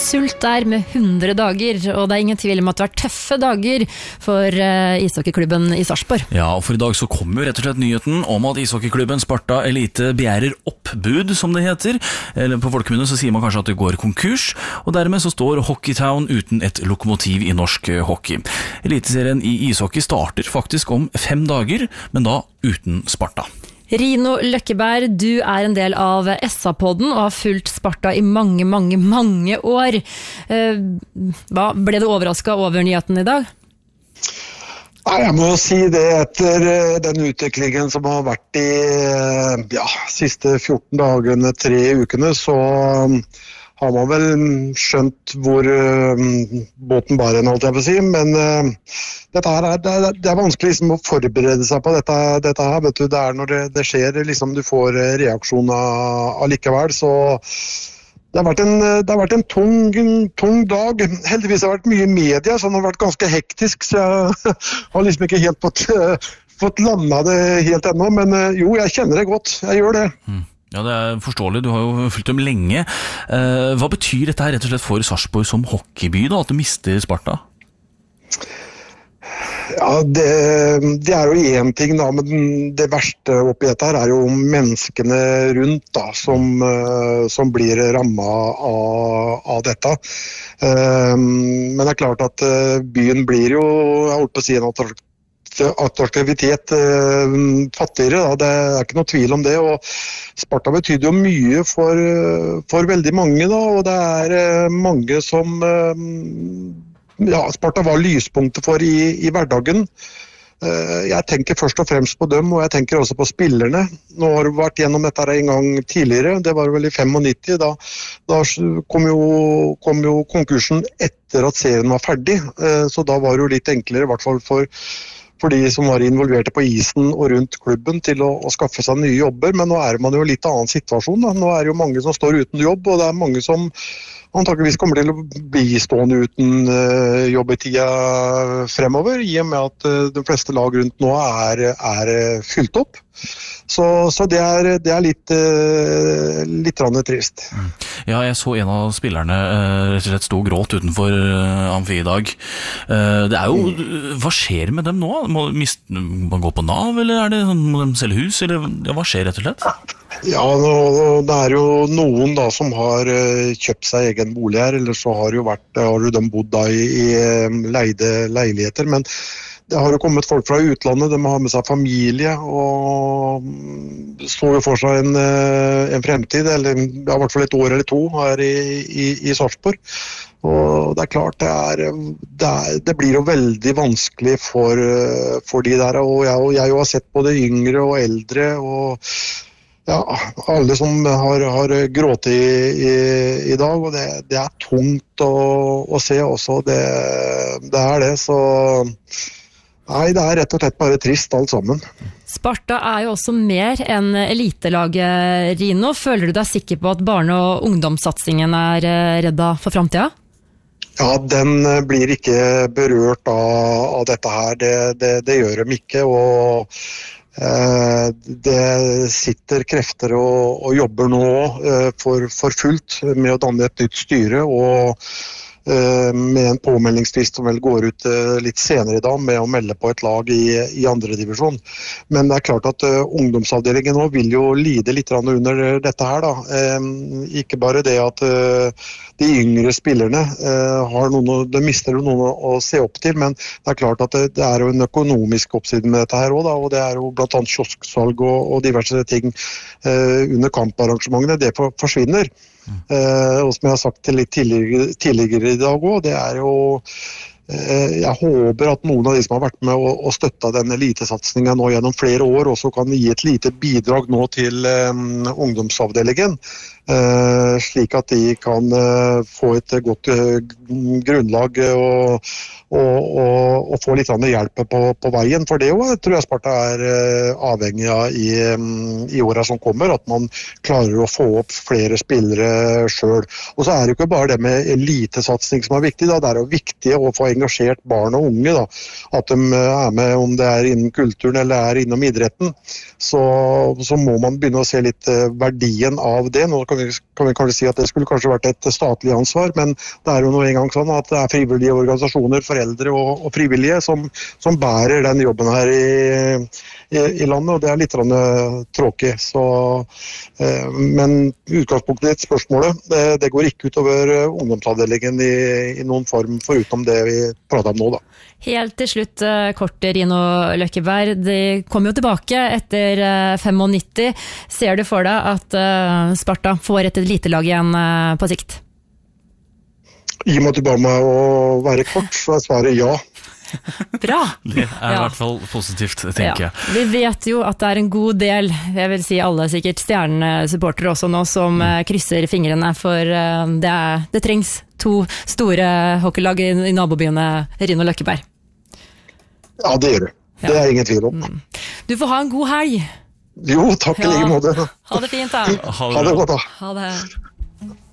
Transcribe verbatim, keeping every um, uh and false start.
sult der med hundre dager, og det er ingen tvil om at det var tøffe dager for uh, ishockeyklubben i Sarpsborg. Ja, og for i dag så kommer jo rett og slett nyheten om at ishockeyklubben Sparta Elite begjærer oppbud, som det heter. Eller på folkemunne så sier man kanskje at det går konkurs, og dermed så står Hockeytown uten et lokomotiv i norsk hockey. Eliteserien i ishockey starter faktisk om fem dager, men da uten Sparta. Rino Løkkeberg, du er en del av S A-podden og har fulgt Sparta i mange, mange, mange år. Hva, ble du overrasket over nyheten i dag? Nei, jeg må si det etter den utviklingen som har vært i ja, siste fjorten dagene, tre ukene, så har man vel skjønt hvor uh, båten bar en, holdt jeg på å si, men uh, dette her er, det, er, det er vanskelig liksom, å forberede seg på dette, dette her, vet du, det er når det, det skjer, liksom, du får reaksjon allikevel, så det har vært en, det har vært en tung, tung dag. Heldigvis har det vært mye media, så det har vært ganske hektisk, så jeg har liksom ikke helt fått, uh, fått landet det helt ennå, men uh, jo, jeg kjenner det godt, jeg gjør det. Mm. Ja, det er forståelig. Du har jo fulgt dem lenge. Eh, hva betyr dette her rett og slett for Sarpsborg som hockeyby, da, at du mister Sparta? Ja, det, det er jo en ting da, men det verste oppi dette her er jo menneskene rundt da, som, som blir rammet av, av dette. Eh, men det er klart at byen blir jo, jeg holdt på å si en attraktiv attraktivitet eh, fattigere, da. Det er ikke noe tvil om det, og Sparta betyr jo mye for, for veldig mange, da, og det er eh, mange som eh, ja, Sparta var lyspunktet for i, i hverdagen. Eh, jeg tenker først og fremst på dem, og jeg tenker også på spillerne. Nå har vi vært gjennom dette en gang tidligere, det var vel i nittifem, da, da kom, jo, kom jo konkursen etter at serien var ferdig, eh, så da var det jo litt enklere, i hvert fall for for de som var involverte på isen og rundt klubben til å, å skaffe seg nye jobber, men nå er man jo i litt annen situasjon. Da. Nå er det jo mange som står uten jobb, og det er mange som antakeligvis kommer til å bli stående uten uh, jobb i tida fremover, i og med at uh, de fleste lag rundt nå er, er uh, fylt opp. Så, så det er, det er litt, uh, litt trist. Mm. Ja, jeg så en av spillerne uh, rett og slett stå gråt utenfor uh, Amfi i dag. Uh, det er jo, mm. Hva skjer med dem nå? Må man gå på Nav, eller er det, må de selge hus? Eller ja, hva skjer rett og slett? Ja, det er jo noen da som har kjøpt seg egen bolig her, eller så har jo vært, har jo de bodd da i, i leide leiligheter, men det har jo kommet folk fra utlandet, de har med seg familie, og står jo for seg en, en fremtid, eller ja, i hvert fall et år eller to her i, i, i Sarpsborg. Og det er klart, det, er, det, er, det blir jo veldig vanskelig for, for de der, og jeg, og jeg har sett både yngre og eldre, og ja, alle som har, har grått i, i, i dag, og det, det er tungt å, å se også, det, det er det, så nei, det er rett og slett bare trist alt sammen. Sparta er jo også mer enn elitelaget, Rino. Føler du deg sikker på at barne- og ungdomssatsingen er redda for fremtiden? Ja, den blir ikke berørt av, av dette her, det, det, det gjør de ikke, og det sitter krefter og, og jobber nå for, for fullt med å danne et nytt styre, og med en påmeldingsfrist som vel går ut litt senere i dag med å melde på et lag i, i andre divisjon. Men det er klart at uh, ungdomsavdelingen nå vil jo lide litt under dette her da. Um, ikke bare det at uh, de yngre spillerne uh, har noen, de mister noen å, å se opp til, men det er klart at det, det er jo en økonomisk oppside med dette her også da, og det er jo blant annet kiosksalg og, og diverse ting uh, under kamparrangementene, det for, forsvinner. Mm. Uh, og som jeg har sagt til litt tidligere, tidligere i dag også, det er jo uh, jeg håper at noen av de som har vært med og, og støttet denne elitesatsningen nå gjennom flere år også kan gi et lite bidrag nå til um, ungdomsavdelingen, uh, slik at de kan uh, få et godt uh, grunnlag og, og, og, og få litt hjelp på, på veien, for det jo, tror jeg Sparta er uh, avhengig av i, um, i året som kommer, at man klarer å få opp flere spillere selv. Og så er det ikke bare det med elitesatsing som er viktig, da. Det er jo viktig å få engasjert barn og unge, da. At de er med, om det er innen kulturen eller er innom idretten, så, så må man begynne å se litt verdien av det. Nå kan vi, kan vi kanskje si at det skulle kanskje vært et statlig ansvar, men det er jo nå en gang sånn at det er frivillige organisasjoner, foreldre og, og frivillige som, som bærer den jobben her i, i, i landet, og det er litt tråkig. Så, eh, men utgangspunktet ditt spørsmålet, det, det går ikke utover ungdomsavdelingen i, i noen form, foruten det vi prater om nå da. Helt til slutt, kort Rino Løkkeberg, de kom jo tilbake etter nittifem. Ser du for deg at Sparta får et elitelag igjen på sikt? I og med at du ba meg å være kort, så er svaret ja. Bra! Det er i ja. hvert fall positivt, tenker jeg. Ja. Vi vet jo at det er en god del, jeg vil si alle sikkert stjernesupportere også nå, som mm. krysser fingrene, for det, er, det trengs to store hockeylag i, i nabobyene, Rino Løkkeberg. Ja, det gjør du. Det er ingen tvil om. Mm. Du får ha en god helg. Jo, takk i like måte. Ha det fint da. Ha det, ha det godt da. Ha det.